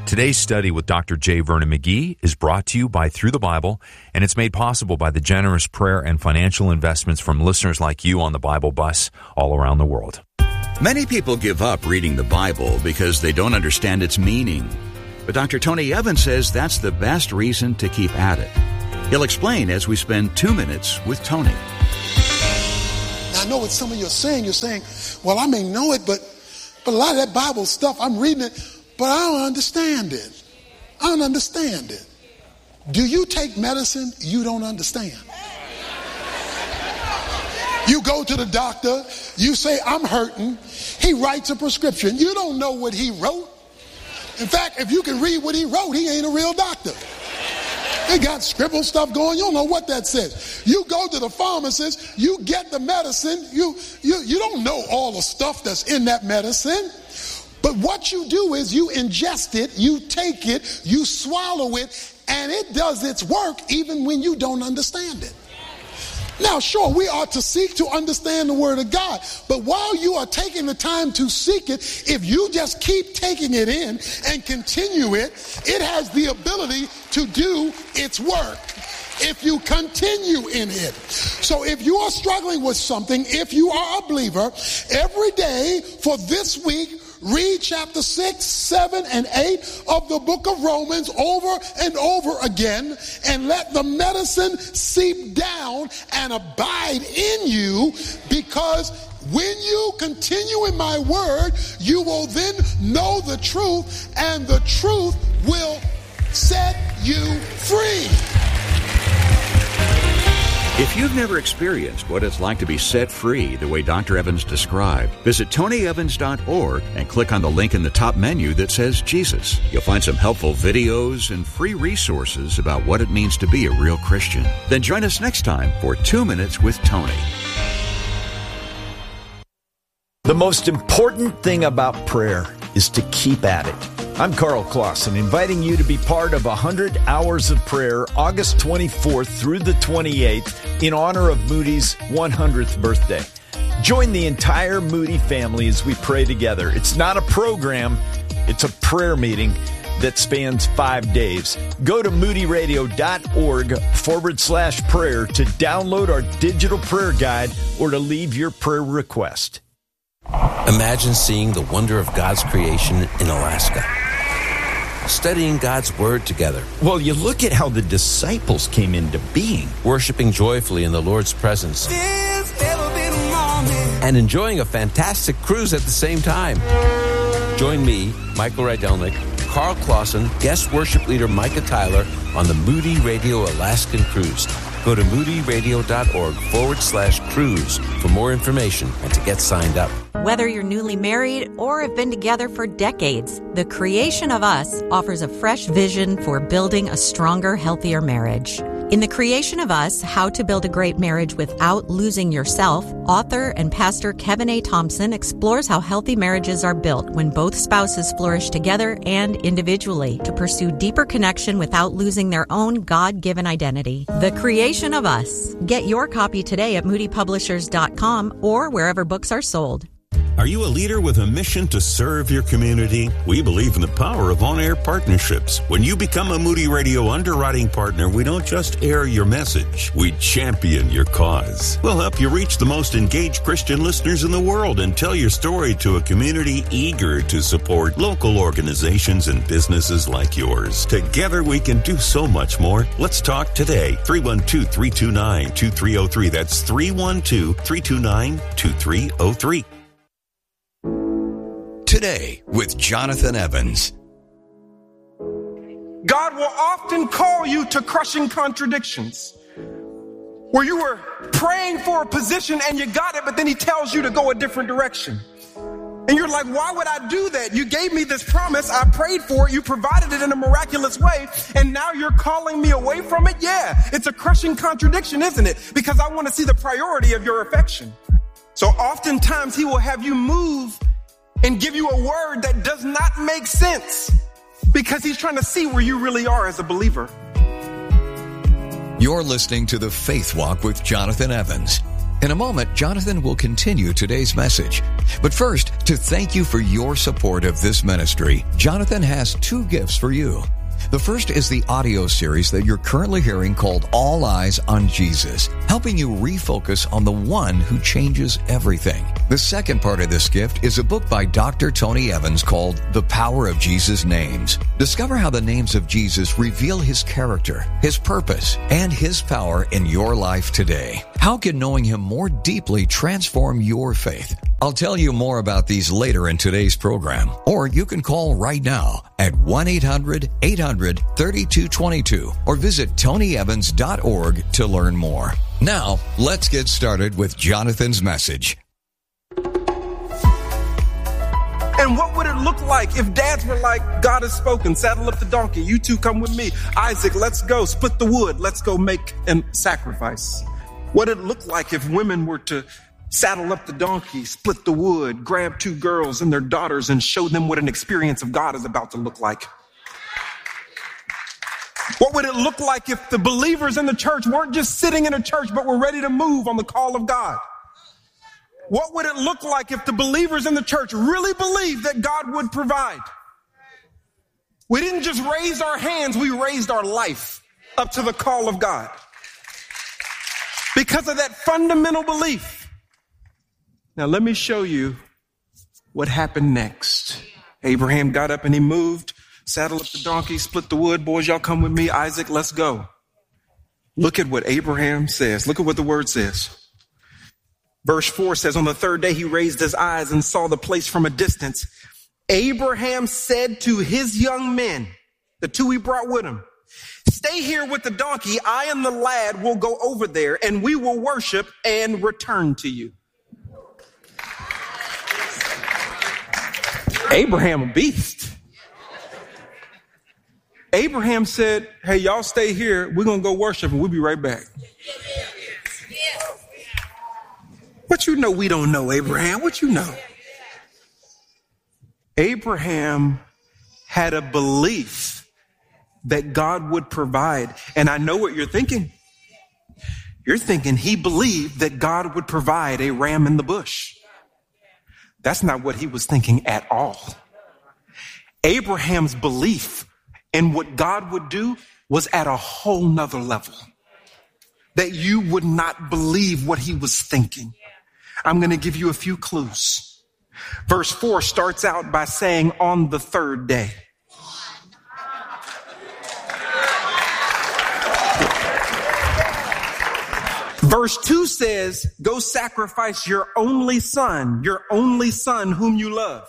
Today's study with Dr. J. Vernon McGee is brought to you by Through the Bible, and it's made possible by the generous prayer and financial investments from listeners like you on the Bible Bus all around the world. Many people give up reading the Bible because they don't understand its meaning. But Dr. Tony Evans says that's the best reason to keep at it. He'll explain as we spend 2 minutes with Tony. Now, I know what some of you are saying. You're saying, well, I may know it, but a lot of that Bible stuff, I'm reading it, but I don't understand it. I don't understand it. Do you take medicine you don't understand? You go to the doctor, you say, I'm hurting. He writes a prescription. You don't know what he wrote. In fact, if you can read what he wrote, he ain't a real doctor. They got scribble stuff going. You don't know what that says. You go to the pharmacist, you get the medicine. You don't know all the stuff that's in that medicine. But what you do is you ingest it, you take it, you swallow it, and it does its work even when you don't understand it. Now, sure, we are to seek to understand the Word of God, but while you are taking the time to seek it, if you just keep taking it in and continue it, it has the ability to do its work if you continue in it. So if you are struggling with something, if you are a believer, every day for this week, read chapter 6, 7, and 8 of the book of Romans over and over again, and let the medicine seep down and abide in you, because when you continue in my word, you will then know the truth, and the truth will set you free. If you've never experienced what it's like to be set free the way Dr. Evans described, visit TonyEvans.org and click on the link in the top menu that says Jesus. You'll find some helpful videos and free resources about what it means to be a real Christian. Then join us next time for 2 Minutes with Tony. The most important thing about prayer is to keep at it. I'm Carl Clausen, inviting you to be part of 100 Hours of Prayer, August 24th through the 28th, in honor of Moody's 100th birthday. Join the entire Moody family as we pray together. It's not a program, it's a prayer meeting that spans 5 days. Go to moodyradio.org/prayer to download our digital prayer guide or to leave your prayer request. Imagine seeing the wonder of God's creation in Alaska. Studying God's Word together. Well, you look at how the disciples came into being. Worshiping joyfully in the Lord's presence. And enjoying a fantastic cruise at the same time. Join me, Michael Rydelnik, Carl Clausen, guest worship leader Micah Tyler on the Moody Radio Alaskan Cruise. Go to moodyradio.org/cruise for more information and to get signed up. Whether you're newly married or have been together for decades, The Creation of Us offers a fresh vision for building a stronger, healthier marriage. In The Creation of Us, How to Build a Great Marriage Without Losing Yourself, author and pastor Kevin A. Thompson explores how healthy marriages are built when both spouses flourish together and individually to pursue deeper connection without losing their own God-given identity. The Creation of Us. Get your copy today at moodypublishers.com or wherever books are sold. Are you a leader with a mission to serve your community? We believe in the power of on-air partnerships. When you become a Moody Radio underwriting partner, we don't just air your message, we champion your cause. We'll help you reach the most engaged Christian listeners in the world and tell your story to a community eager to support local organizations and businesses like yours. Together we can do so much more. Let's talk today. 312-329-2303. That's 312-329-2303. Today with Jonathan Evans. God will often call you to crushing contradictions, where you were praying for a position and you got it, but then he tells you to go a different direction. And you're like, why would I do that? You gave me this promise. I prayed for it. You provided it in a miraculous way. And now you're calling me away from it? Yeah, it's a crushing contradiction, isn't it? Because I want to see the priority of your affection. So oftentimes he will have you move and give you a word that does not make sense because he's trying to see where you really are as a believer. You're listening to The Faith Walk with Jonathan Evans. In a moment, Jonathan will continue today's message. But first, to thank you for your support of this ministry, Jonathan has 2 gifts for you. The first is the audio series that you're currently hearing called All Eyes on Jesus, helping you refocus on the one who changes everything. The second part of this gift is a book by Dr. Tony Evans called The Power of Jesus' Names. Discover how the names of Jesus reveal his character, his purpose, and his power in your life today. How can knowing him more deeply transform your faith? I'll tell you more about these later in today's program, or you can call right now at 1-800-800-3222 or visit tonyevans.org to learn more. Now, let's get started with Jonathan's message. And what would it look like if dads were like, God has spoken, saddle up the donkey, you two come with me. Isaac, let's go, split the wood, let's go make a sacrifice. What would it look like if women were to saddle up the donkey, split the wood, grab 2 girls and their daughters and show them what an experience of God is about to look like? What would it look like if the believers in the church weren't just sitting in a church, but were ready to move on the call of God? What would it look like if the believers in the church really believed that God would provide? We didn't just raise our hands, we raised our life up to the call of God. Because of that fundamental belief. Now, let me show you what happened next. Abraham got up and he moved, saddled up the donkey, split the wood. Boys, y'all come with me. Isaac, let's go. Look at what Abraham says. Look at what the word says. Verse 4 says, on the 3rd day, he raised his eyes and saw the place from a distance. Abraham said to his young men, the 2 he brought with him, stay here with the donkey. I and the lad will go over there and we will worship and return to you. Abraham, a beast. Abraham said, hey, y'all stay here. We're going to go worship and we'll be right back. What you know we don't know, Abraham? What you know? Abraham had a belief that God would provide. And I know what you're thinking. You're thinking he believed that God would provide a ram in the bush. That's not what he was thinking at all. Abraham's belief in what God would do was at a whole nother level. That you would not believe what he was thinking. I'm going to give you a few clues. Verse 4 starts out by saying, on the 3rd day. Verse 2 says, go sacrifice your only son whom you love.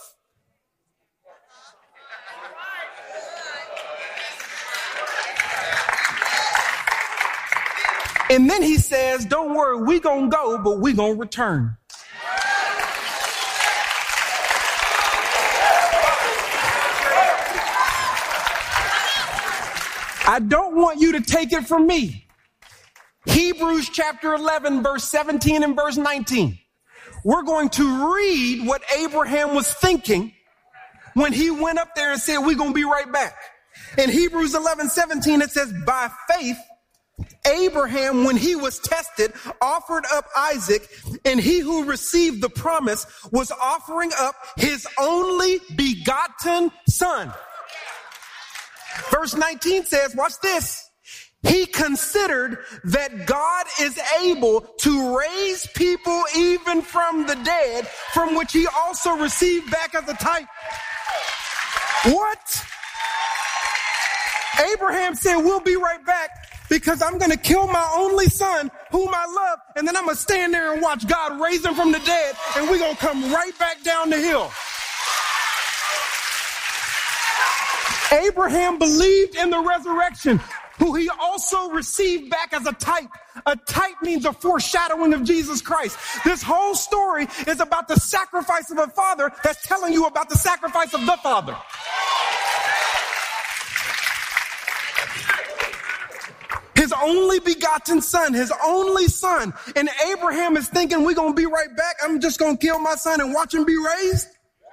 And then he says, don't worry, we gonna go, but we gonna return. I don't want you to take it from me. Hebrews chapter 11, verse 17 and verse 19. We're going to read what Abraham was thinking when he went up there and said, we're going to be right back. In Hebrews 11, 17, it says, by faith, Abraham, when he was tested, offered up Isaac, and he who received the promise was offering up his only begotten son. Verse 19 says, watch this. He considered that God is able to raise people even from the dead, from which he also received back as a type. What? Abraham said, we'll be right back because I'm going to kill my only son whom I love, and then I'm going to stand there and watch God raise him from the dead, and we're going to come right back down the hill. Abraham believed in the resurrection, who he also received back as a type. A type means a foreshadowing of Jesus Christ. This whole story is about the sacrifice of a father that's telling you about the sacrifice of the Father. His only begotten son, his only son. And Abraham is thinking, we're going to be right back. I'm just going to kill my son and watch him be raised.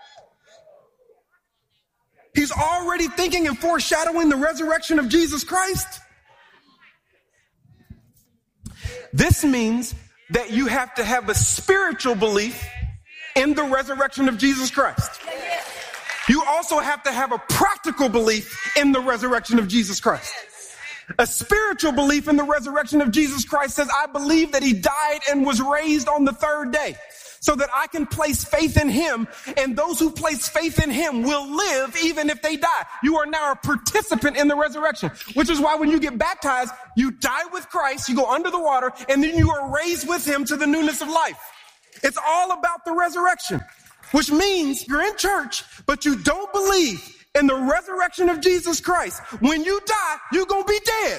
He's already thinking and foreshadowing the resurrection of Jesus Christ. This means that you have to have a spiritual belief in the resurrection of Jesus Christ. You also have to have a practical belief in the resurrection of Jesus Christ. A spiritual belief in the resurrection of Jesus Christ says, I believe that he died and was raised on the third day so that I can place faith in him, and those who place faith in him will live even if they die. You are now a participant in the resurrection, which is why when you get baptized, you die with Christ, you go under the water, and then you are raised with him to the newness of life. It's all about the resurrection, which means you're in church, but you don't believe in the resurrection of Jesus Christ. When you die, you're going to be dead.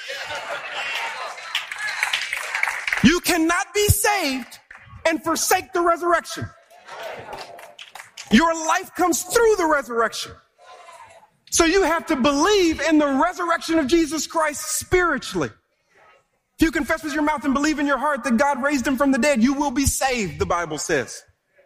You cannot be saved and forsake the resurrection. Your life comes through the resurrection. So you have to believe in the resurrection of Jesus Christ spiritually. If you confess with your mouth and believe in your heart that God raised him from the dead, you will be saved, the Bible says.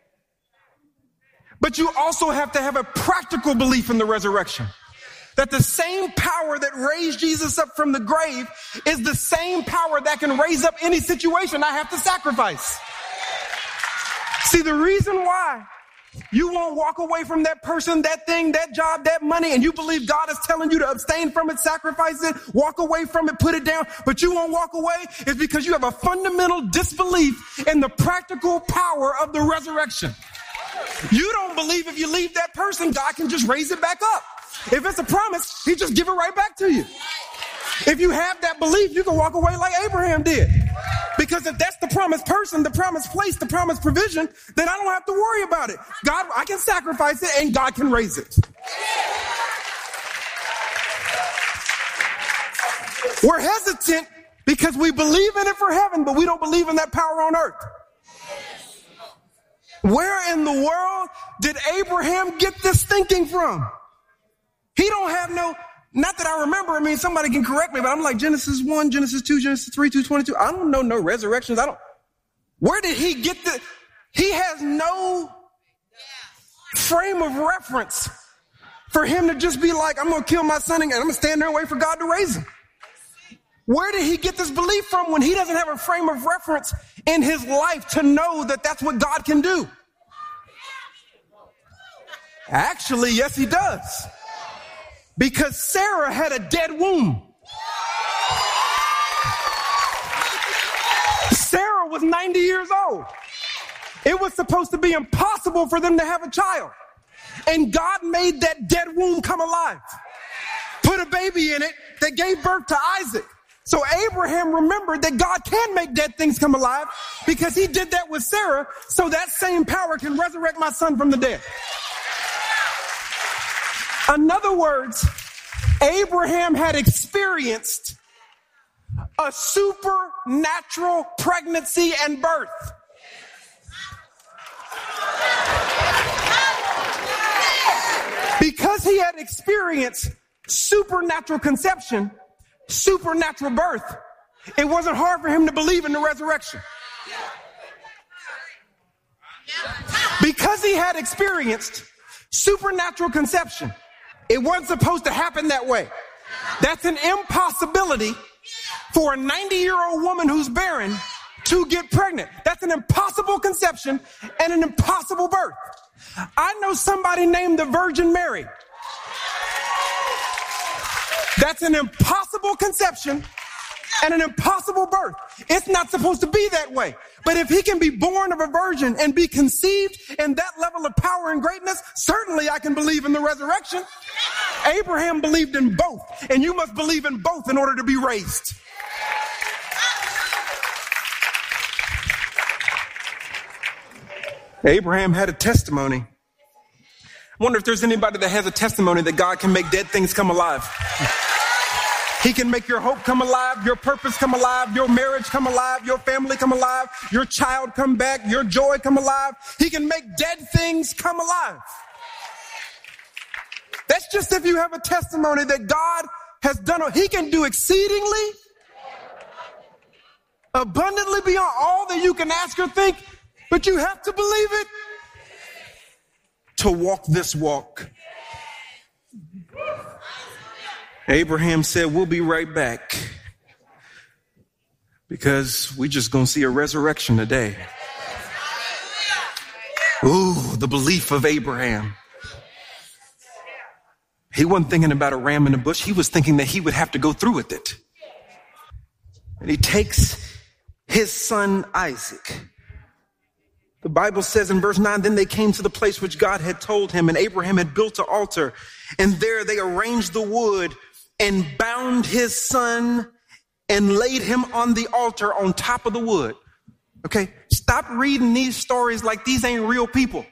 But you also have to have a practical belief in the resurrection. That the same power that raised Jesus up from the grave is the same power that can raise up any situation I have to sacrifice. See, the reason why you won't walk away from that person, that thing, that job, that money, and you believe God is telling you to abstain from it, sacrifice it, walk away from it, put it down, but you won't walk away, is because you have a fundamental disbelief in the practical power of the resurrection. You don't believe if you leave that person, God can just raise it back up. If it's a promise, he just give it right back to you. If you have that belief, you can walk away like Abraham did. Because if that's the promised person, the promised place, the promised provision, then I don't have to worry about it. God, I can sacrifice it and God can raise it. We're hesitant because we believe in it for heaven, but we don't believe in that power on earth. Where in the world did Abraham get this thinking from? He don't have not that I remember. I mean, somebody can correct me, but I'm like Genesis 1, Genesis 2, Genesis 3, 2:22. I don't know no resurrections. Where did he get he has no frame of reference for him to just be like, I'm going to kill my son and I'm going to stand there and wait for God to raise him. Where did he get this belief from when he doesn't have a frame of reference in his life to know that that's what God can do? Actually, yes, he does. Because Sarah had a dead womb. Sarah was 90 years old. It was supposed to be impossible for them to have a child. And God made that dead womb come alive. Put a baby in it that gave birth to Isaac. So Abraham remembered that God can make dead things come alive because he did that with Sarah, so that same power can resurrect my son from the dead. In other words, Abraham had experienced a supernatural pregnancy and birth. Because he had experienced supernatural conception, supernatural birth, it wasn't hard for him to believe in the resurrection. Because he had experienced supernatural conception, it wasn't supposed to happen that way. That's an impossibility for a 90-year-old woman who's barren to get pregnant. That's an impossible conception and an impossible birth. I know somebody named the Virgin Mary. That's an impossible conception and an impossible birth. It's not supposed to be that way. But if he can be born of a virgin and be conceived in that level of power and greatness, certainly I can believe in the resurrection. Abraham believed in both, and you must believe in both in order to be raised. Abraham had a testimony. I wonder if there's anybody that has a testimony that God can make dead things come alive. He can make your hope come alive, your purpose come alive, your marriage come alive, your family come alive, your child come back, your joy come alive. He can make dead things come alive. That's just if you have a testimony that God has done. He can do exceedingly, abundantly beyond all that you can ask or think, but you have to believe it to walk this walk. Abraham said, we'll be right back. because we just going to see a resurrection today. Ooh, the belief of Abraham. He wasn't thinking about a ram in the bush. He was thinking that he would have to go through with it. And he takes his son Isaac. The Bible says in verse 9, then they came to the place which God had told him, and Abraham had built an altar, and there they arranged the wood and bound his son and laid him on the altar on top of the wood. Okay, stop reading these stories like these ain't real people.